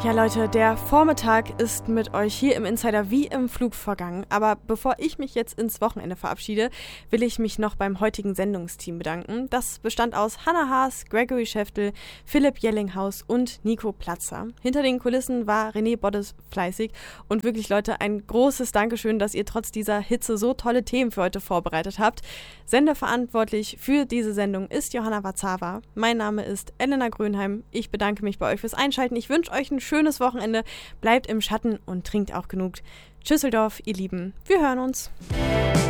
Ja Leute, der Vormittag ist mit euch hier im Insider wie im Flug vergangen. Aber bevor ich mich jetzt ins Wochenende verabschiede, will ich mich noch beim heutigen Sendungsteam bedanken. Das bestand aus Hannah Haas, Gregory Schäftel, Philipp Jellinghaus und Nico Platzer. Hinter den Kulissen war René Boddes fleißig. Und wirklich Leute, ein großes Dankeschön, dass ihr trotz dieser Hitze so tolle Themen für heute vorbereitet habt. Sendeverantwortlich für diese Sendung ist Johanna Warzava. Mein Name ist Elena Grönheim. Ich bedanke mich bei euch fürs Einschalten. Ich wünsche euch ein schönes Wochenende, bleibt im Schatten und trinkt auch genug. Tschüsseldorf, ihr Lieben, wir hören uns.